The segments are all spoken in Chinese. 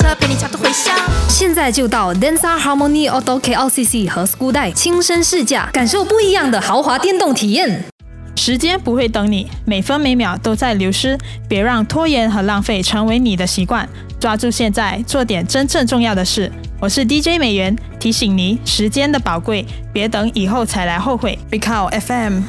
乐陪你角度回响。 现在就到 Densa Harmony Auto KLCC 和 School 带亲身试驾，感受不一样的豪华电动体验。 时间不会等你，每分每秒都在流失，别让拖延和浪费成为你的习惯。抓住现在，做点真正重要的事。我是 DJ 美元，提醒你时间的宝贵，别等以后才来后悔。Big Cow FM。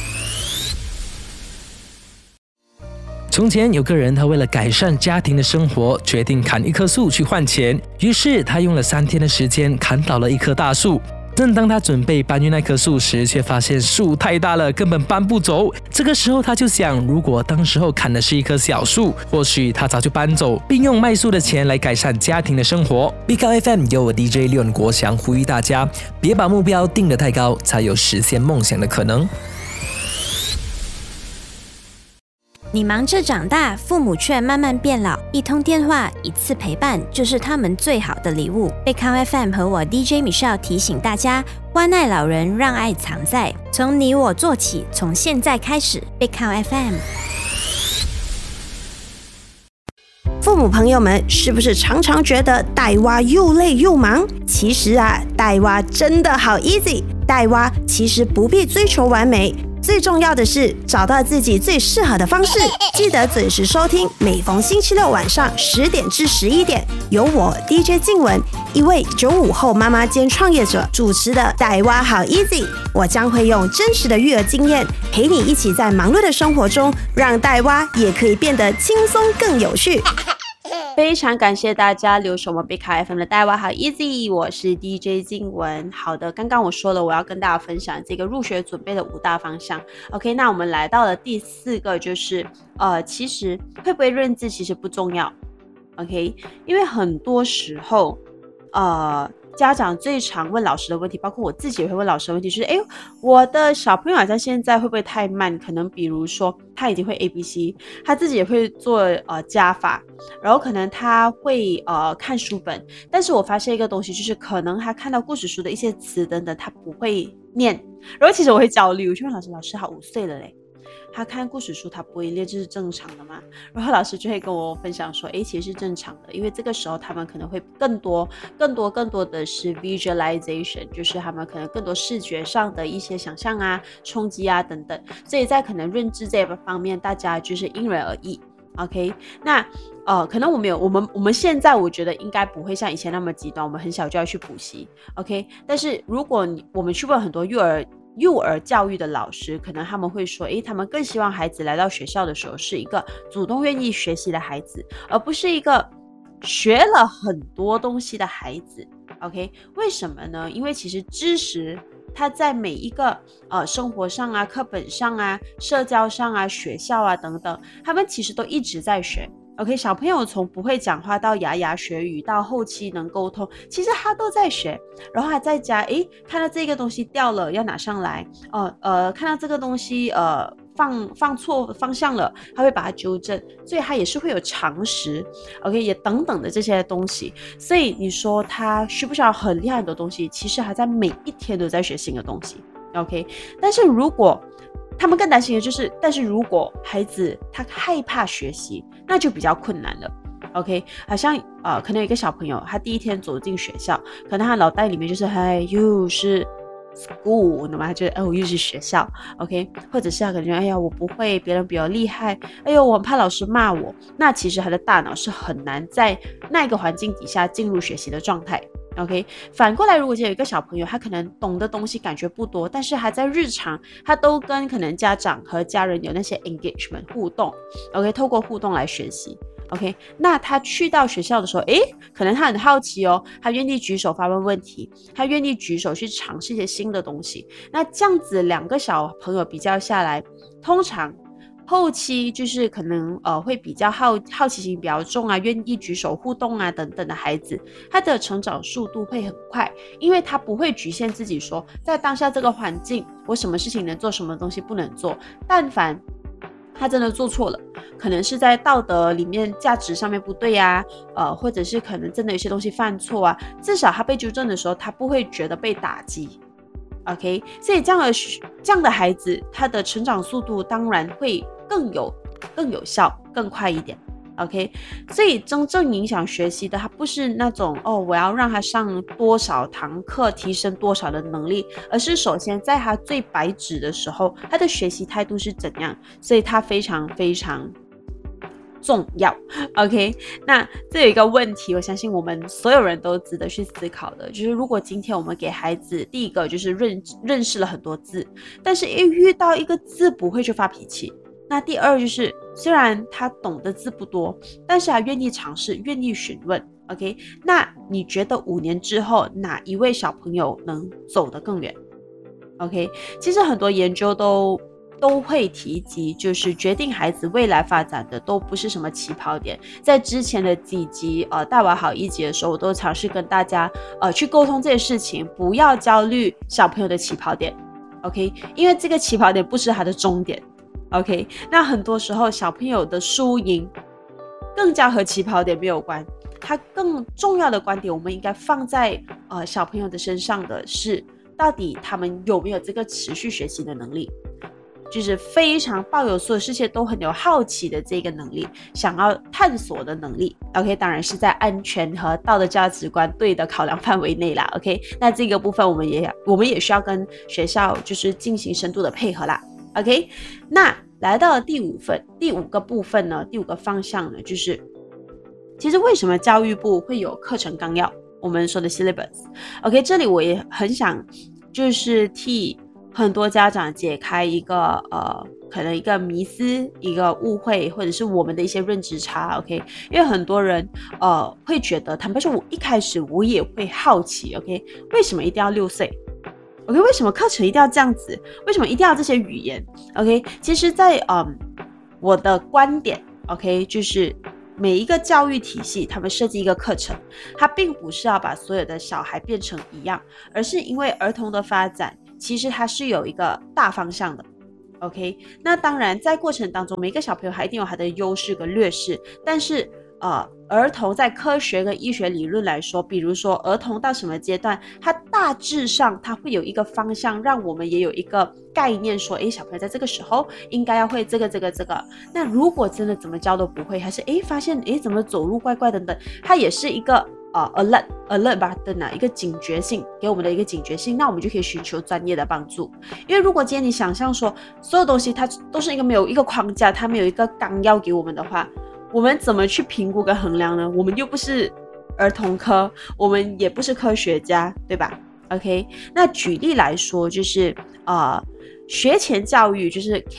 从前有个人，他为了改善家庭的生活，决定砍一棵树去换钱。于是他用了3天的时间砍倒了一棵大树。正当他准备搬运那棵树时，却发现树太大了，根本搬不走。这个时候他就想，如果当时候砍的是一棵小树，或许他早就搬走，并用卖树的钱来改善家庭的生活。Big Cow FM 由我 DJ 廖国祥呼吁大家，别把目标定得太高，才有实现梦想的可能。 你忙着长大，父母却慢慢变老，一通电话，一次陪伴，就是他们最好的礼物。Big Cow FM 和我 DJ Michelle 提醒大家，关爱老人，让爱藏在，从你我做起，从现在开始。Big Cow FM。父母朋友们，是不是常常觉得带娃又累又忙？其实带娃真的好 easy， 带娃其实不必追求完美。最重要的是找到自己最适合的方式，记得准时收听，每逢星期六晚上10点至11点，由我 DJ 静雯，一位95后妈妈兼创业者主持的带娃好 easy。我将会用真实的育儿经验，陪你一起在忙碌的生活中，让带娃也可以变得轻松更有趣。非常感谢大家留守我们 Big Cow FM 的带娃好 easy， 我是 DJ 静雯。好的，刚刚我说了，我要跟大家分享这个入学准备的5大方向。OK， 那我们来到了第4个，就是其实会不会认字其实不重要。OK， 因为很多时候家长最常问老师的问题，包括我自己也会问老师的问题，就是我的小朋友好像现在会不会太慢？可能比如说他已经会 ABC， 他自己也会做加法，然后可能他会看书本，但是我发现一个东西，就是可能他看到故事书的一些词等等，他不会念，然后其实我会焦虑，我就问老师，老师他5岁了嘞，他看故事书他不会念，这是正常的吗？然后老师就会跟我分享说，其实是正常的，因为这个时候他们可能会更多的是 visualization， 就是他们可能更多视觉上的一些想象啊、冲击啊等等，所以在可能认知这方面，大家就是因人而异。OK， 那可能我们现在我觉得应该不会像以前那么极端，我们很小就要去补习。OK， 但是如果我们去问很多幼儿教育的老师，可能他们会说，他们更希望孩子来到学校的时候是一个主动愿意学习的孩子，而不是一个学了很多东西的孩子。OK， 为什么呢？因为其实知识它在每一个生活上啊、课本上啊、社交上啊、学校啊等等，他们其实都一直在学。OK， 小朋友从不会讲话到牙牙学语，到后期能沟通，其实他都在学。然后他在家，看到这个东西掉了要拿上来，看到这个东西放错方向了，他会把它纠正，所以他也是会有常识 ，OK， 也等等的这些东西。所以你说他需不需要很厉害的东西？其实他在每一天都在学新的东西 ，OK。但是如果他们更担心的就是，但是如果孩子他害怕学习，那就比较困难了。OK， 好像可能有一个小朋友，他第一天走进学校，可能他脑袋里面就是又是 school， 那么就又是学校 ，OK， 或者是他可能觉得我不会，别人比较厉害，我很怕老师骂我，那其实他的大脑是很难在那个环境底下进入学习的状态。OK， 反过来，如果有一个小朋友，他可能懂的东西感觉不多，但是还在日常，他都跟可能家长和家人有那些 engagement 互动 ，OK， 透过互动来学习 ，OK， 那他去到学校的时候，可能他很好奇他愿意举手发问问题，他愿意举手去尝试一些新的东西，那这样子2个小朋友比较下来，通常后期就是可能会比较好奇心比较重啊，愿意举手互动啊等等的孩子，他的成长速度会很快，因为他不会局限自己说在当下这个环境我什么事情能做，什么东西不能做，但凡他真的做错了，可能是在道德里面价值上面不对啊，或者是可能真的有些东西犯错啊，至少他被纠正的时候他不会觉得被打击。OK， 所以这样的孩子，他的成长速度当然会更有效、更快一点。 OK， 所以真正影响学习的，它不是那种我要让他上多少堂课，提升多少的能力，而是首先在他最白纸的时候，他的学习态度是怎样，所以他非常非常重要。 OK， 那这有一个问题，我相信我们所有人都值得去思考的，就是如果今天我们给孩子第一个就是认识了很多字，但是一遇到一个字不会就发脾气，那第二就是虽然他懂的字不多，但是他愿意尝试，愿意询问。 OK， 那你觉得5年之后哪一位小朋友能走得更远？ OK， 其实很多研究都会提及，就是决定孩子未来发展的都不是什么起跑点。在之前的几集带娃好1集的时候，我都尝试跟大家去沟通这些事情，不要焦虑小朋友的起跑点。 OK， 因为这个起跑点不是他的终点。 OK， 那很多时候小朋友的输赢更加和起跑点没有关，他更重要的观点我们应该放在小朋友的身上的是，到底他们有没有这个持续学习的能力，就是非常抱有所有世界都很有好奇的这个能力，想要探索的能力。 OK， 当然是在安全和道德价值观对的考量范围内啦。 OK， 那这个部分我们也需要跟学校就是进行深度的配合啦。 OK， 那来到了第5个部分呢，第5个方向呢，就是其实为什么教育部会有课程纲要，我们说的 syllabus。 OK， 这里我也很想就是替很多家长解开一个可能一个迷思，一个误会，或者是我们的一些认知差。 OK， 因为很多人会觉得，坦白说我一开始我也会好奇。 OK， 为什么一定要6岁？OK， 为什么课程一定要这样子？为什么一定要这些语言？ OK， 其实在我的观点 OK， 就是每一个教育体系他们设计一个课程，它并不是要把所有的小孩变成一样，而是因为儿童的发展其实它是有一个大方向的。 OK， 那当然在过程当中每个小朋友还一定有他的优势跟劣势，但是儿童在科学跟医学理论来说，比如说儿童到什么阶段，他大致上他会有一个方向，让我们也有一个概念说，小朋友在这个时候应该要会这个。那如果真的怎么教都不会，还是发现怎么走路怪怪等等，它也是一个alert 吧的一个警觉性，给我们的一个警觉性，那我们就可以寻求专业的帮助。因为如果今天你想象说所有东西它都是没有一个框架，它没有一个纲要给我们的话，我们怎么去评估跟衡量呢？我们又不是儿童科，我们也不是科学家，对吧？ OK， 那举例来说，就是学前教育就是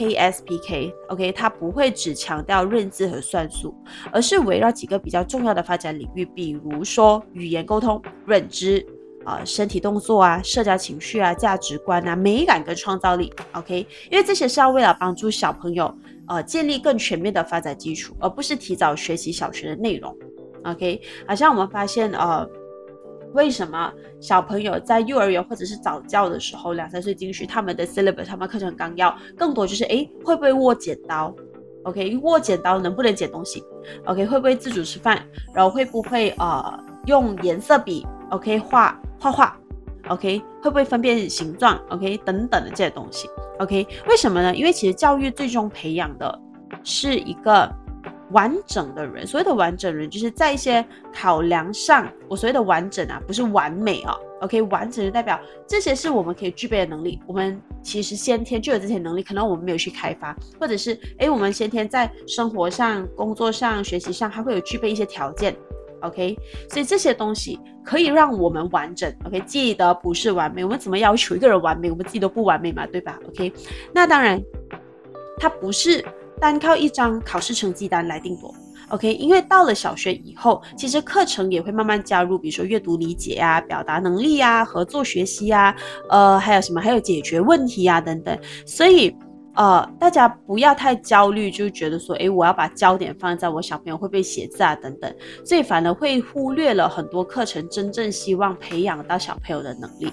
KSPK OK， 它不会只强调认字和算术，而是围绕几个比较重要的发展领域，比如说语言沟通、认知身体动作社交情绪价值观美感跟创造力。 OK， 因为这些是要为了帮助小朋友建立更全面的发展基础，而不是提早学习小学的内容。 OK， 好像我们发现为什么小朋友在幼儿园或者是早教的时候2、3岁进去，他们的 syllabus 他们课程纲要更多就是会不会握剪刀 OK， 握剪刀能不能剪东西 OK， 会不会自主吃饭，然后会不会用颜色笔 OK 画画 OK， 会不会分辨形状 OK 等等的这些东西。 OK， 为什么呢？因为其实教育最终培养的是一个完整的人。所谓的完整人就是在一些考量上，我所谓的完整不是完美OK， 完整就代表这些是我们可以具备的能力，我们其实先天就有这些能力，可能我们没有去开发，或者是我们先天在生活上、工作上、学习上还会有具备一些条件。 OK， 所以这些东西可以让我们完整。 OK， 记得不是完美，我们怎么要求一个人完美，我们自己都不完美嘛，对吧？ OK， 那当然它不是单靠一张考试成绩单来定夺。 OK， 因为到了小学以后，其实课程也会慢慢加入，比如说阅读理解表达能力合作学习还有什么，还有解决问题等等。所以大家不要太焦虑，就觉得说我要把焦点放在我小朋友会不会写字等等，所以反而会忽略了很多课程真正希望培养到小朋友的能力。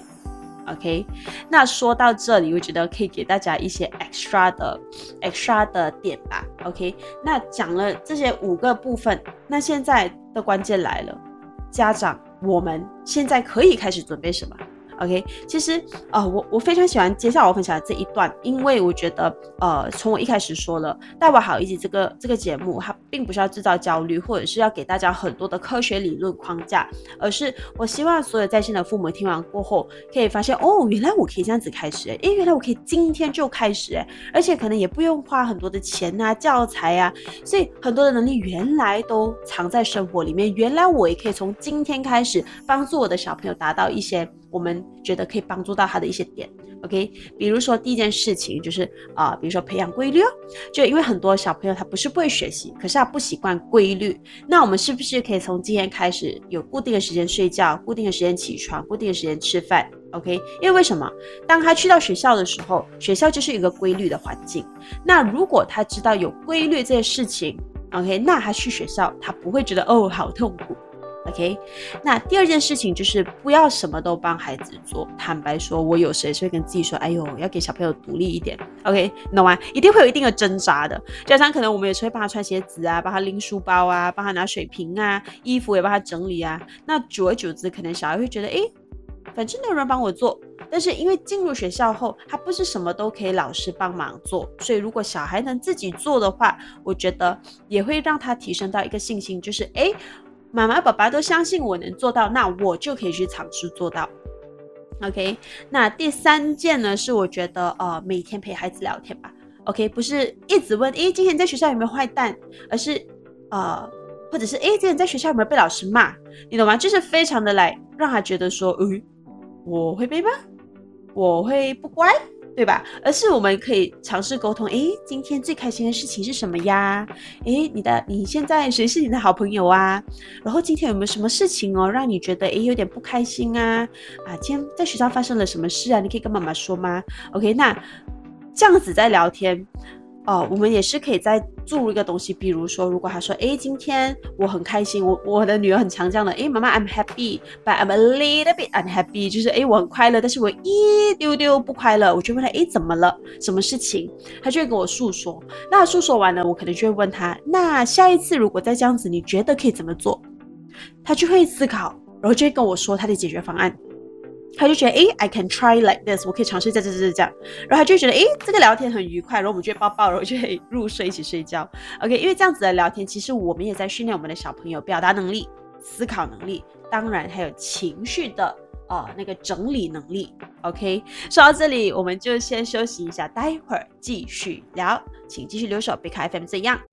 OK， 那说到这里，我觉得可以给大家一些 extra 的点吧。 OK， 那讲了这些5个部分，那现在的关键来了，家长我们现在可以开始准备什么 OK， 其实我非常喜欢接下来我分享的这一段，因为我觉得从我一开始说了，带娃好easy这个节目，它并不是要制造焦虑，或者是要给大家很多的科学理论框架，而是我希望所有在线的父母听完过后，可以发现原来我可以这样子开始，原来我可以今天就开始，而且可能也不用花很多的钱啊、教材啊，所以很多的能力原来都藏在生活里面，原来我也可以从今天开始帮助我的小朋友达到一些我们觉得可以帮助到他的一些点。 OK， 比如说第一件事情就是比如说培养规律就因为很多小朋友他不是不会学习，可是他不习惯规律，那我们是不是可以从今天开始有固定的时间睡觉，固定的时间起床，固定的时间吃饭。 OK， 因为什么？当他去到学校的时候，学校就是一个规律的环境，那如果他知道有规律这件事情， OK， 那他去学校他不会觉得好痛苦。 OK， 那第二件事情就是不要什么都帮孩子做。坦白说，我有时也是会跟自己说，要给小朋友独立一点。 OK， 你懂吗？一定会有一定的挣扎的，加上可能我们也是会帮他穿鞋子啊，帮他拎书包啊，帮他拿水瓶啊，衣服也帮他整理啊。那久而久之，可能小孩会觉得反正没有人帮我做。但是因为进入学校后，他不是什么都可以老师帮忙做，所以如果小孩能自己做的话，我觉得也会让他提升到一个信心，就是妈妈爸爸都相信我能做到，那我就可以去尝试做到。 OK， 那第三件呢是我觉得每天陪孩子聊天吧。 OK， 不是一直问今天在学校有没有坏蛋，而是或者是今天在学校有没有被老师骂，你懂吗？就是非常的来让他觉得说我会被骂，我会不乖，对吧？而是我们可以尝试沟通，今天最开心的事情是什么呀？你现在谁是你的好朋友啊？然后今天有没有什么事情让你觉得有点不开心啊？今天在学校发生了什么事啊？你可以跟妈妈说吗？ OK， 那这样子在聊天我们也是可以再注入一个东西，比如说如果他说今天我很开心，我的女儿很常这样的，妈妈 I'm happy but I'm a little bit unhappy， 就是我很快乐，但是我一丢丢不快乐。我就问他怎么了，什么事情，他就会跟我诉说。那诉说完了，我可能就会问他，那下一次如果再这样子，你觉得可以怎么做？他就会思考，然后就会跟我说他的解决方案。他就觉得I can try like this， 我可以尝试这样，然后他就觉得这个聊天很愉快，然后我们就会抱抱，然后就会入睡一起睡觉。 OK， 因为这样子的聊天，其实我们也在训练我们的小朋友表达能力、思考能力，当然还有情绪的那个整理能力。 OK， 说到这里我们就先休息一下，待会儿继续聊，请继续留守贝卡 FM 这样。